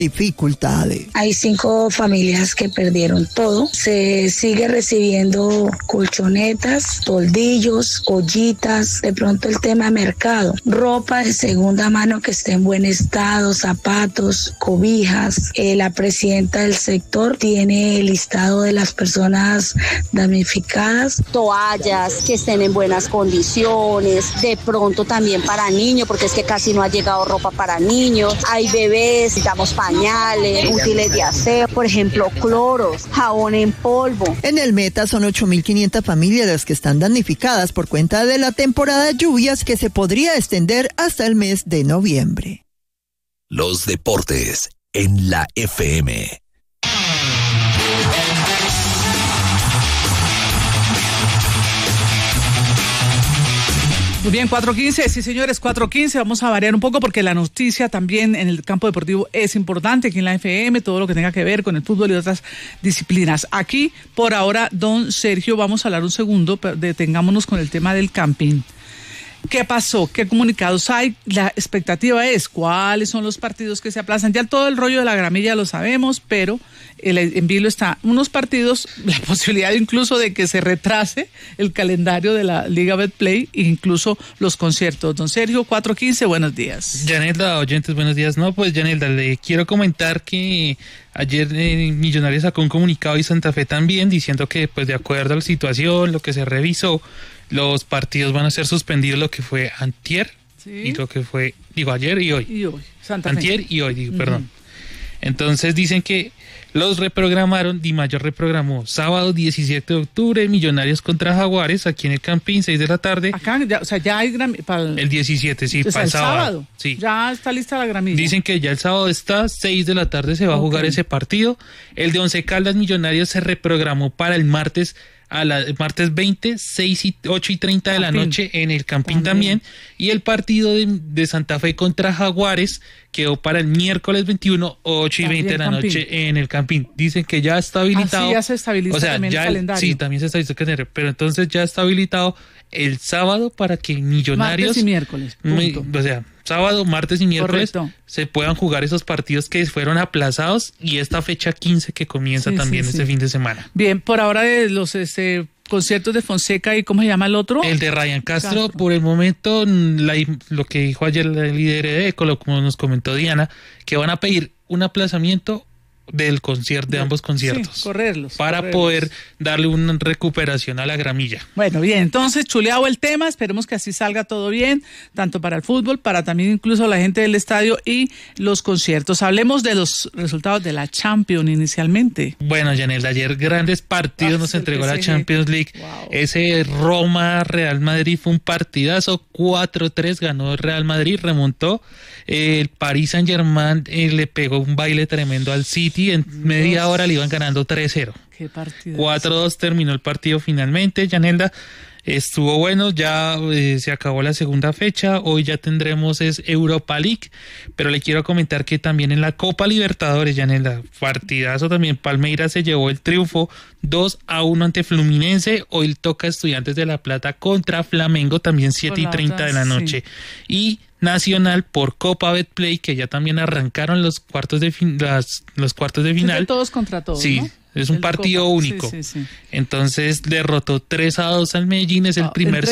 dificultades. Hay 5 familias que perdieron todo. Se sigue recibiendo colchonetas, toldillos, ollitas, de pronto el tema mercado, ropa de segunda mano que esté en buen estado, zapatos, cobijas. La presidenta del sector tiene el listado de las personas damnificadas. Toallas que estén en buenas condiciones, de pronto también para niños, porque es que casi no ha llegado ropa para niños. Hay bebés, digamos pañales, útiles de aseo, por ejemplo, cloros, jabón en polvo. En el Meta son 8.500 familias las que están damnificadas por cuenta de la temporada de lluvias que se podría extender hasta el mes de noviembre. Los deportes en la FM. Muy bien, 4:15, sí señores, 4:15, vamos a variar un poco porque la noticia también en el campo deportivo es importante aquí en la FM, todo lo que tenga que ver con el fútbol y otras disciplinas. Aquí, por ahora, don Sergio, vamos a hablar un segundo, pero detengámonos con el tema del camping. ¿Qué pasó? ¿Qué comunicados hay? La expectativa es cuáles son los partidos que se aplazan. Ya todo el rollo de la gramilla lo sabemos, pero en vilo está unos partidos, la posibilidad incluso de que se retrase el calendario de la Liga Betplay e incluso los conciertos. Don Sergio, 4:15, buenos días. Yanelda, oyentes, buenos días. No, pues Yanelda, le quiero comentar que ayer Millonarios sacó un comunicado y Santa Fe también diciendo que pues de acuerdo a la situación, lo que se revisó, los partidos van a ser suspendidos, lo que fue antier, ¿sí? Y lo que fue, ayer y hoy. Y hoy, Santa Fe. Antier y hoy, perdón. Entonces dicen que los reprogramaron, Di Mayor reprogramó sábado 17 de octubre, Millonarios contra Jaguares, aquí en el Campín, 6 de la tarde. Acá, ya hay el 17, sí, para el sábado. Sí. Ya está lista la gramilla. Dicen que ya el sábado está, 6 de la tarde se va a jugar ese partido. El de Once Caldas Millonarios se reprogramó para el martes, martes 20, 8:30 de la noche en el Campín también. Y el partido de Santa Fe contra Jaguares quedó para el miércoles 21, 8:20 de la noche en el Campín. Dicen que ya está habilitado. Sí, ya se estabilizó también el calendario. Sí, también se estabilizó el calendario, pero entonces ya está habilitado el sábado para que Millonarios... Martes y miércoles, punto. O sea, sábado, martes y miércoles, correcto, se puedan jugar esos partidos que fueron aplazados y esta fecha 15 que comienza también este fin de semana. Bien, por ahora de los conciertos de Fonseca y ¿cómo se llama el otro? El de Ryan Castro. Por el momento, lo que dijo ayer el líder de ECO, como nos comentó Diana, que van a pedir un aplazamiento del concierto, de ambos conciertos. Sí, correrlos. Poder darle una recuperación a la gramilla. Bueno, bien, entonces chuleado el tema, esperemos que así salga todo bien, tanto para el fútbol, para también incluso la gente del estadio y los conciertos. Hablemos de los resultados de la Champions inicialmente. Bueno, Yanel, ayer grandes partidos nos entregó la Champions League. Wow. Ese Roma-Real Madrid fue un partidazo, 4-3 ganó el Real Madrid, remontó. El Paris Saint-Germain le pegó un baile tremendo al City. En media hora le iban ganando 3-0. Qué partido. 4-2 terminó el partido finalmente. Yanelda, estuvo bueno, ya se acabó la segunda fecha. Hoy ya tendremos Europa League, pero le quiero comentar que también en la Copa Libertadores, Yanelda, partidazo también. Palmeiras se llevó el triunfo 2-1 ante Fluminense. Hoy toca Estudiantes de La Plata contra Flamengo, también 7:30 de la noche. Sí. Y Nacional por Copa Betplay, que ya también arrancaron los cuartos de final. Es de todos contra todos, sí, ¿no? Es un partido Copa único. Sí. Entonces derrotó 3-2 al Medellín, es el primer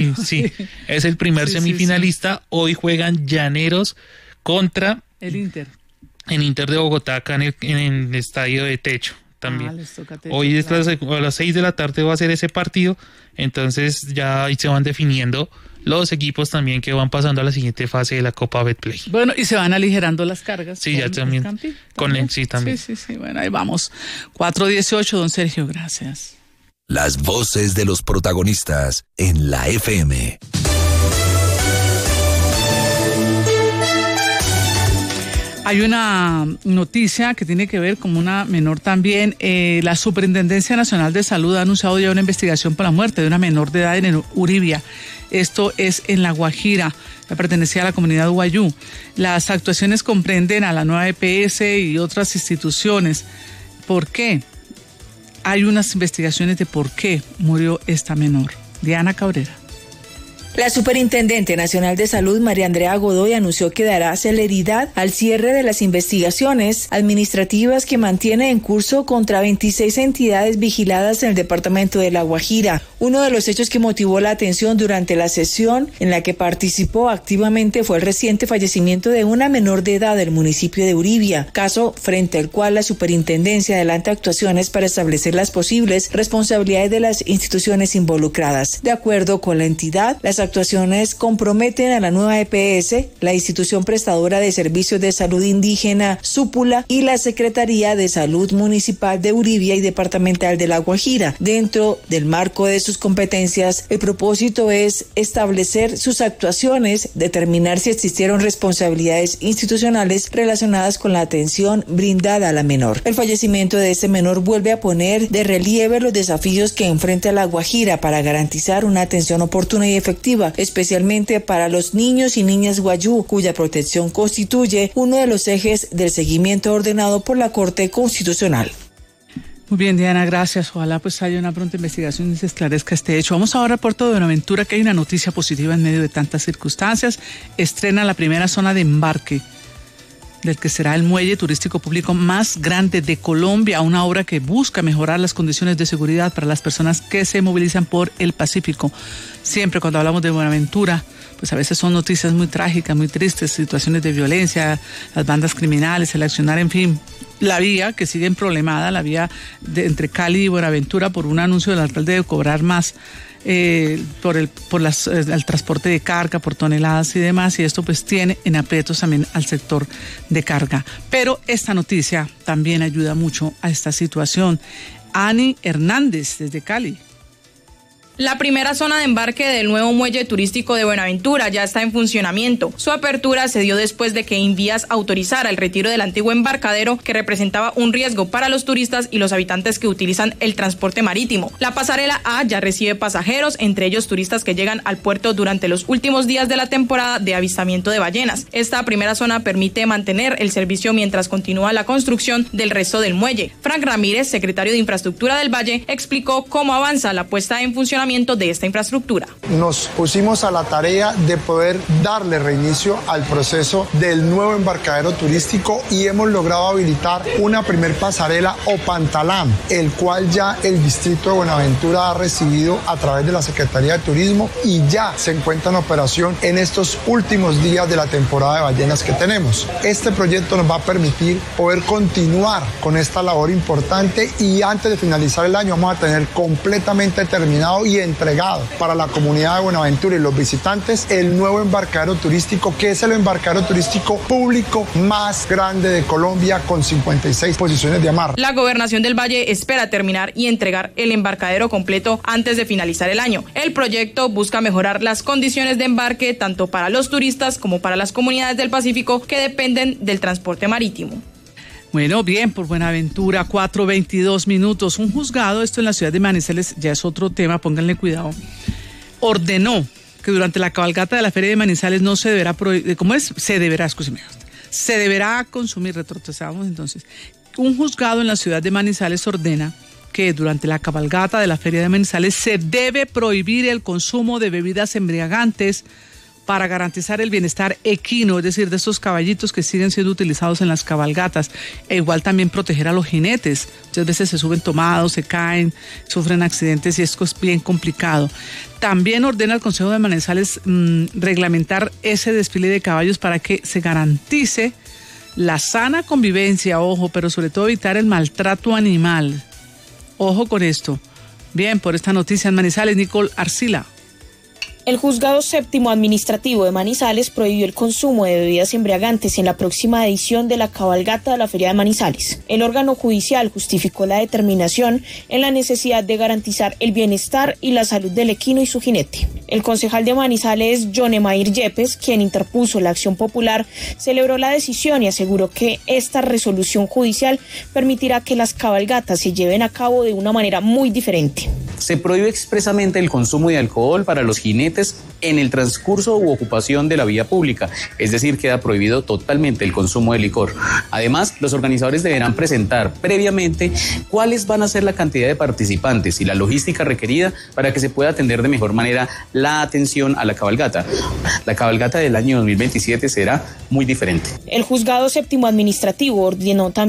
es el primer semifinalista. Sí. Hoy juegan Llaneros contra el Inter. El Inter de Bogotá, acá en el estadio de techo también. Hoy a las 6 de la tarde va a ser ese partido, entonces ya ahí se van definiendo los equipos también que van pasando a la siguiente fase de la Copa Betplay. Bueno, y se van aligerando las cargas. Sí, ya también. Sí, también. Sí, bueno, ahí vamos. 4:18, don Sergio, gracias. Las voces de los protagonistas en la FM. Hay una noticia que tiene que ver con una menor también. La Superintendencia Nacional de Salud ha anunciado ya una investigación por la muerte de una menor de edad en Uribia. Esto es en La Guajira, que pertenecía a la comunidad Guayú. Las actuaciones comprenden a la nueva EPS y otras instituciones. ¿Por qué? Hay unas investigaciones de por qué murió esta menor. Diana Cabrera. La Superintendente Nacional de Salud, María Andrea Godoy, anunció que dará celeridad al cierre de las investigaciones administrativas que mantiene en curso contra 26 entidades vigiladas en el departamento de La Guajira. Uno de los hechos que motivó la atención durante la sesión en la que participó activamente fue el reciente fallecimiento de una menor de edad del municipio de Uribia, caso frente al cual la Superintendencia adelanta actuaciones para establecer las posibles responsabilidades de las instituciones involucradas. De acuerdo con la entidad, las actuaciones comprometen a la nueva EPS, la institución prestadora de servicios de salud indígena Súpula y la Secretaría de Salud Municipal de Uribia y Departamental de La Guajira. Dentro del marco de sus competencias, el propósito es establecer sus actuaciones, determinar si existieron responsabilidades institucionales relacionadas con la atención brindada a la menor. El fallecimiento de este menor vuelve a poner de relieve los desafíos que enfrenta La Guajira para garantizar una atención oportuna y efectiva, especialmente para los niños y niñas guayú, cuya protección constituye uno de los ejes del seguimiento ordenado por la Corte Constitucional. Muy bien, Diana, gracias. Ojalá pues haya una pronta investigación y se esclarezca este hecho. Vamos ahora a Puerto de Buenaventura, que hay una noticia positiva en medio de tantas circunstancias. Estrena la primera zona de embarque del que será el muelle turístico público más grande de Colombia, una obra que busca mejorar las condiciones de seguridad para las personas que se movilizan por el Pacífico. Siempre cuando hablamos de Buenaventura, pues a veces son noticias muy trágicas, muy tristes, situaciones de violencia, las bandas criminales, el accionar, en fin. La vía que sigue problemada, la vía entre Cali y Buenaventura, por un anuncio del alcalde de cobrar más por el transporte de carga, por toneladas y demás, y esto pues tiene en aprietos también al sector de carga. Pero esta noticia también ayuda mucho a esta situación. Ani Hernández, desde Cali. La primera zona de embarque del nuevo muelle turístico de Buenaventura ya está en funcionamiento. Su apertura se dio después de que Invías autorizara el retiro del antiguo embarcadero, que representaba un riesgo para los turistas y los habitantes que utilizan el transporte marítimo. La pasarela A ya recibe pasajeros, entre ellos turistas que llegan al puerto durante los últimos días de la temporada de avistamiento de ballenas. Esta primera zona permite mantener el servicio mientras continúa la construcción del resto del muelle. Frank Ramírez, secretario de Infraestructura del Valle, explicó cómo avanza la puesta en funcionamiento de esta infraestructura. Nos pusimos a la tarea de poder darle reinicio al proceso del nuevo embarcadero turístico y hemos logrado habilitar una primer pasarela o pantalán, el cual ya el distrito de Buenaventura ha recibido a través de la Secretaría de Turismo y ya se encuentra en operación en estos últimos días de la temporada de ballenas que tenemos. Este proyecto nos va a permitir poder continuar con esta labor importante y antes de finalizar el año vamos a tener completamente terminado y entregado para la comunidad de Buenaventura y los visitantes el nuevo embarcadero turístico, que es el embarcadero turístico público más grande de Colombia, con 56 posiciones de amarre. La Gobernación del Valle espera terminar y entregar el embarcadero completo antes de finalizar el año. El proyecto busca mejorar las condiciones de embarque tanto para los turistas como para las comunidades del Pacífico que dependen del transporte marítimo. Bueno, bien, por Buenaventura, 4:22 minutos. Un juzgado, esto en la ciudad de Manizales, ya es otro tema, pónganle cuidado, ordenó que durante la cabalgata de la Feria de Manizales no se deberá se deberá consumir, retrocesamos entonces. Un juzgado en la ciudad de Manizales ordena que durante la cabalgata de la Feria de Manizales se debe prohibir el consumo de bebidas embriagantes para garantizar el bienestar equino, es decir, de estos caballitos que siguen siendo utilizados en las cabalgatas, e igual también proteger a los jinetes. Muchas veces se suben tomados, se caen, sufren accidentes y esto es bien complicado. También ordena el Consejo de Manizales reglamentar ese desfile de caballos para que se garantice la sana convivencia, ojo, pero sobre todo evitar el maltrato animal. Ojo con esto. Bien, por esta noticia en Manizales, Nicole Arcila. El Juzgado Séptimo Administrativo de Manizales prohibió el consumo de bebidas embriagantes en la próxima edición de la cabalgata de la Feria de Manizales. El órgano judicial justificó la determinación en la necesidad de garantizar el bienestar y la salud del equino y su jinete. El concejal de Manizales, John Emair Yepes, quien interpuso la acción popular, celebró la decisión y aseguró que esta resolución judicial permitirá que las cabalgatas se lleven a cabo de una manera muy diferente. Se prohíbe expresamente el consumo de alcohol para los jinetes en el transcurso u ocupación de la vía pública, es decir, queda prohibido totalmente el consumo de licor. Además, los organizadores deberán presentar previamente cuáles van a ser la cantidad de participantes y la logística requerida para que se pueda atender de mejor manera la atención a la cabalgata. La cabalgata del año 2027 será muy diferente. El Juzgado Séptimo Administrativo ordenó también